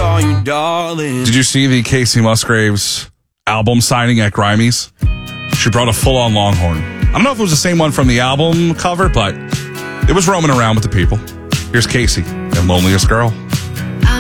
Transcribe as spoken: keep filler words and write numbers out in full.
call you darling. Did you see the Casey Musgraves album signing at Grimey's? She brought a full-on Longhorn. I don't know if it was the same one from the album cover, but it was roaming around with the people. Here's Casey and Loneliest Girl.